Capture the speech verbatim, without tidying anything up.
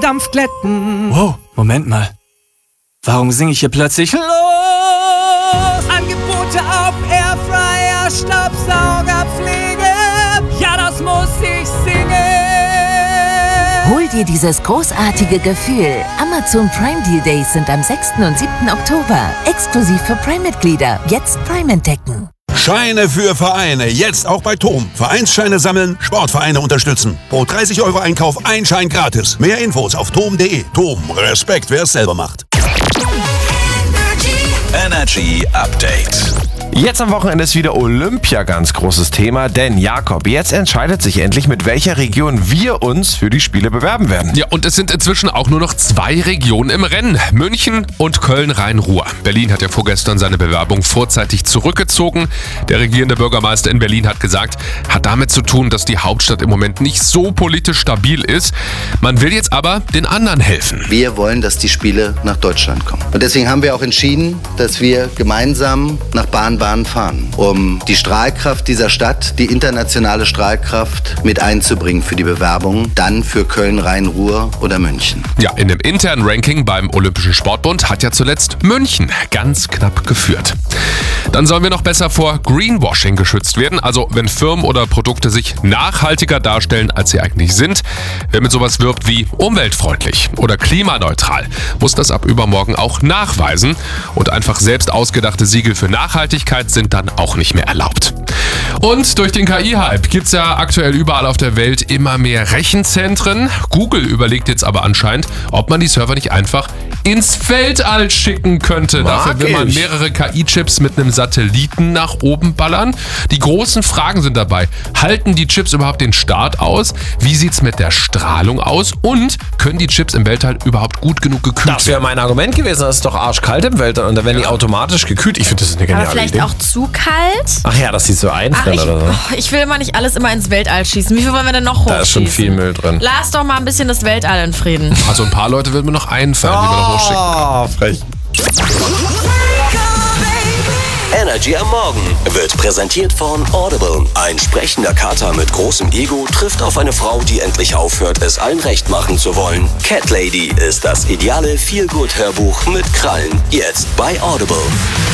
Dampf glätten. Wow, Moment mal. Warum singe ich hier plötzlich los? Angebote auf Airfryer, Staubsaugerpflege. Ja, das muss ich singen. Hol dir dieses großartige Gefühl. Amazon Prime Deal Days sind am sechsten und siebten Oktober. Exklusiv für Prime-Mitglieder. Jetzt Prime entdecken. Scheine für Vereine. Jetzt auch bei T O M. Vereinsscheine sammeln, Sportvereine unterstützen. Pro dreißig Euro Einkauf ein Schein gratis. Mehr Infos auf tom punkt de. T O M. Respekt, wer es selber macht. Energy Update. Jetzt am Wochenende ist wieder Olympia ganz großes Thema, denn Jakob, jetzt entscheidet sich endlich, mit welcher Region wir uns für die Spiele bewerben werden. Ja, und es sind inzwischen auch nur noch zwei Regionen im Rennen. München und Köln-Rhein-Ruhr. Berlin hat ja vorgestern seine Bewerbung vorzeitig zurückgezogen. Der regierende Bürgermeister in Berlin hat gesagt, hat damit zu tun, dass die Hauptstadt im Moment nicht so politisch stabil ist. Man will jetzt aber den anderen helfen. Wir wollen, dass die Spiele nach Deutschland kommen. Und deswegen haben wir auch entschieden, dass wir gemeinsam nach Baden-Baden fahren, um die Strahlkraft dieser Stadt, die internationale Strahlkraft mit einzubringen für die Bewerbung, dann für Köln, Rhein-Ruhr oder München. Ja, in dem internen Ranking beim Olympischen Sportbund hat ja zuletzt München ganz knapp geführt. Dann sollen wir noch besser vor Greenwashing geschützt werden, also wenn Firmen oder Produkte sich nachhaltiger darstellen, als sie eigentlich sind. Wer mit sowas wirbt wie umweltfreundlich oder klimaneutral, muss das ab übermorgen auch nachweisen und einfach selbst ausgedachte Siegel für Nachhaltigkeit sind dann auch nicht mehr erlaubt. Und durch den K I-Hype gibt es ja aktuell überall auf der Welt immer mehr Rechenzentren. Google überlegt jetzt aber anscheinend, ob man die Server nicht einfach ins Weltall schicken könnte. Mag Dafür will man ich. mehrere K I-Chips mit einem Satelliten nach oben ballern. Die großen Fragen sind dabei: Halten die Chips überhaupt den Start aus? Wie sieht's mit der Strahlung aus? Und können die Chips im Weltall überhaupt gut genug gekühlt Das wäre mein Argument gewesen, das ist doch arschkalt im Weltall und da werden die automatisch gekühlt. Ich finde, das ist eine Aber geniale vielleicht Idee. auch zu kalt? Ach ja, dass sie so Ach, einfrieren ich, oder so. oh, ich will immer nicht alles immer ins Weltall schießen. Wie viel wollen wir denn noch hochschießen? Da ist schon viel Müll drin. Lass doch mal ein bisschen das Weltall in Frieden. Also ein paar Leute wird mir noch einfallen, die wir noch hochschicken. Oh, frech. Energy am Morgen wird präsentiert von Audible. Ein sprechender Kater mit großem Ego trifft auf eine Frau, die endlich aufhört, es allen recht machen zu wollen. Cat Lady ist das ideale Feel-Good-Hörbuch mit Krallen. Jetzt bei Audible.